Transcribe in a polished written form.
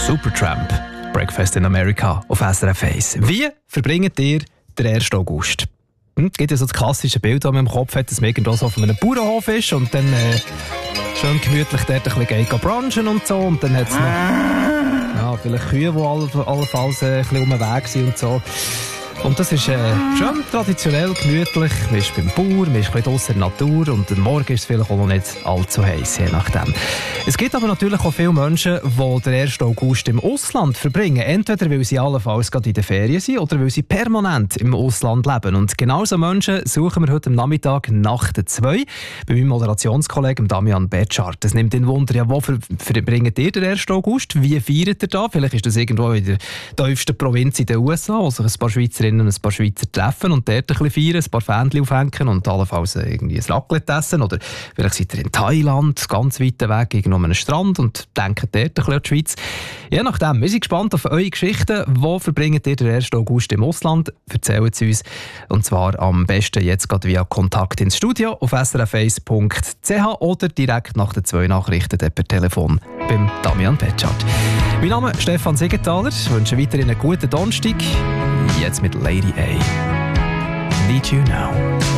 Supertramp, Breakfast in America auf SRF 1. Wie verbringt ihr den 1. August? Es gibt ja so das klassische Bild, das man im Kopf hat, dass man irgendwo so auf einem Bauernhof ist und dann schön gemütlich dort ein bisschen brunchen und so. Und dann hat es noch vielleicht Kühe, die allenfalls ein bisschen um den Weg sind und so. Und das ist schon traditionell gemütlich. Man ist beim Bauer, man ist ein bisschen draussen in der Natur und am Morgen ist es vielleicht auch noch nicht allzu heiß, je nachdem. Es gibt aber natürlich auch viele Menschen, die den 1. August im Ausland verbringen. Entweder weil sie allenfalls gerade in den Ferien sind oder weil sie permanent im Ausland leben. Und genau so Menschen suchen wir heute am Nachmittag nach der 2 bei meinem Moderationskollegen Damian Betschart. Das nimmt den Wunder, ja, wo verbringt ihr den 1. August? Wie feiert ihr da? Vielleicht ist das irgendwo in der tiefsten Provinz in den USA, wo sich ein paar Schweizerinnen und ein paar Schweizer treffen und dort ein bisschen feiern, ein paar Fähnchen aufhängen und allenfalls irgendwie ein Raclette essen. Oder vielleicht seid ihr in Thailand, ganz weit weg, irgendwo an einem Strand und denkt dort ein bisschen an die Schweiz. Je nachdem, wir sind gespannt auf eure Geschichten. Wo verbringt ihr den 1. August im Ausland? Erzählt es uns. Und zwar am besten jetzt gerade via Kontakt ins Studio auf srf1.ch oder direkt nach den 2 Nachrichten per Telefon beim Damian Betschart. Mein Name ist Stefan Siegenthaler. Ich wünsche weiterhin einen guten Donnerstag. Jetzt mit Lady A. Need You Now.